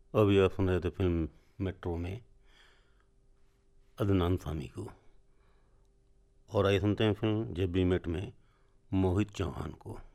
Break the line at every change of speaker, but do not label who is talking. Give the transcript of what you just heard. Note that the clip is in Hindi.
अभी आप सुन रहे थे फिल्म मेट्रो में अदनान सामी को। और आइए सुनते हैं फिल्म जब वी मेट में मोहित चौहान को।